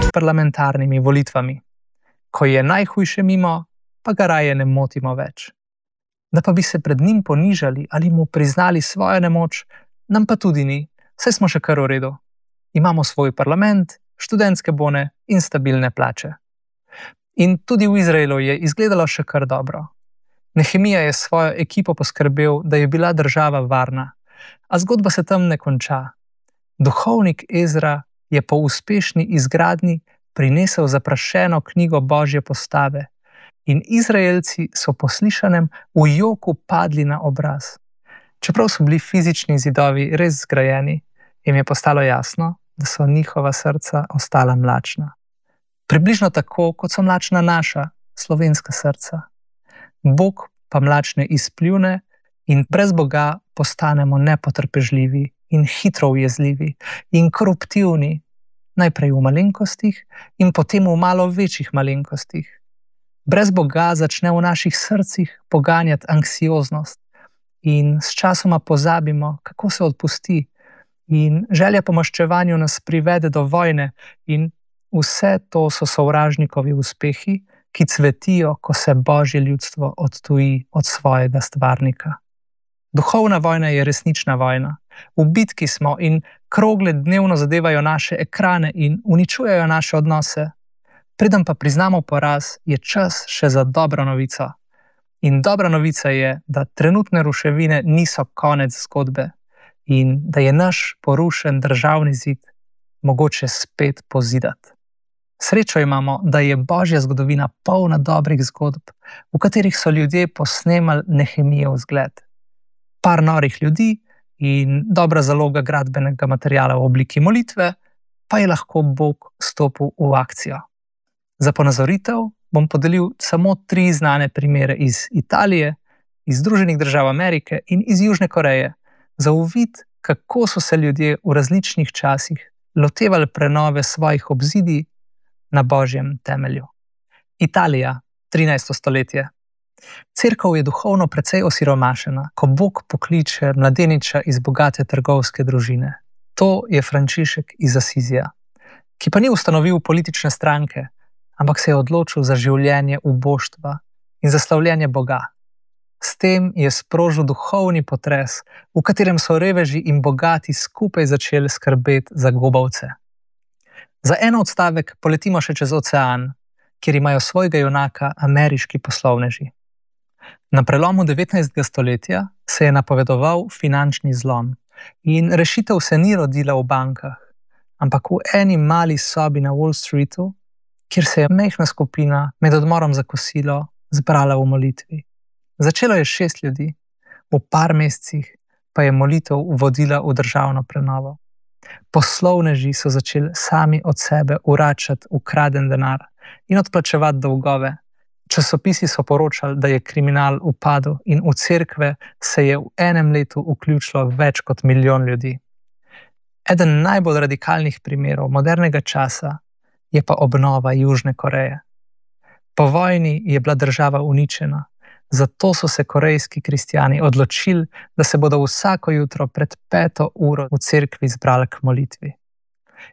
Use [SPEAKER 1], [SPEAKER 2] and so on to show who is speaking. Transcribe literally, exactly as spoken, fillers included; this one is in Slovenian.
[SPEAKER 1] parlamentarnimi volitvami. Ko je najhujše mimo, pa ga raje ne motimo več. Da pa bi se pred njim ponižali ali mu priznali svojo nemoč, nam pa tudi ni, saj smo še kar v redu. Imamo svoj parlament, študentske bone in stabilne plače. In tudi v Izraelu je izgledalo še kar dobro. Nehemija je svojo ekipo poskrbel, da je bila država varna, a zgodba se tam ne konča. Duhovnik Ezra je po uspešni izgradnji prinesel zaprašeno knjigo Božje postave in Izraelci so po slišanem v joku padli na obraz. Čeprav so bili fizični zidovi res zgrajeni, jim je postalo jasno, da so njihova srca ostala mlačna. Približno tako, kot so mlačna naša, slovenska srca. Bog pa mlačne izpljune in brez Boga postanemo nepotrpežljivi in hitro ujezljivi in koruptivni, najprej v malenkostih in potem v malo večjih malenkostih. Brez Boga začne v naših srcih poganjati anksioznost in s časoma pozabimo, kako se odpusti, in želja po maščevanju nas privede do vojne in vse to so sovražnikovi uspehi, ki cvetijo, ko se Božje ljudstvo odtuji od svojega stvarnika. Duhovna vojna je resnična vojna. V bitki smo in krogle dnevno zadevajo naše ekrane in uničujejo naše odnose. Preden pa priznamo poraz, je čas še za dobro novico. In dobra novica je, da trenutne ruševine niso konec zgodbe in da je naš porušen državni zid mogoče spet pozidati. Srečo imamo, da je Božja zgodovina polna dobrih zgodb, v katerih so ljudje posnemali Nehemijev zgled. Par norih ljudi in dobra zaloga gradbenega materiala v obliki molitve, pa je lahko Bog stopil v akcijo. Za ponazoritev bom podelil samo tri znane primere iz Italije, iz Združenih držav Amerike in iz Južne Koreje, za uvid, kako so se ljudje v različnih časih lotevali prenove svojih obzidij na Božjem temelju. Italija, trinajsto stoletje. Cerkev je duhovno precej osiromašena, ko Bog pokliče mladeniča iz bogate trgovske družine. To je Frančišek iz Asizija, ki pa ni ustanovil politične stranke, ampak se je odločil za življenje uboštva in za slavljenje Boga. S tem je sprožil duhovni potres, v katerem so reveži in bogati skupaj začeli skrbeti za gobavce. Za en odstavek poletimo še čez ocean, kjer imajo svojega junaka ameriški poslovneži. Na prelomu devetnajstega stoletja se je napovedoval finančni zlom in rešitev se ni rodila v bankah, ampak v eni mali sobi na Wall Streetu, kjer se je majhna skupina med odmorom za kosilo zbrala v molitvi. Začelo je šest ljudi, v par mesecih pa je molitev vodila v državno prenovo. Poslovneži so začeli sami od sebe vračati ukraden denar in odplačevati dolgove. Časopisi so poročali, da je kriminal upadel in v cerkve se je v enem letu vključilo več kot milijon ljudi. Eden najbolj radikalnih primerov modernega časa je pa obnova Južne Koreje. Po vojni je bila država uničena, zato so se korejski kristjani odločili, da se bodo vsako jutro pred peto uro v cerkvi zbrali k molitvi.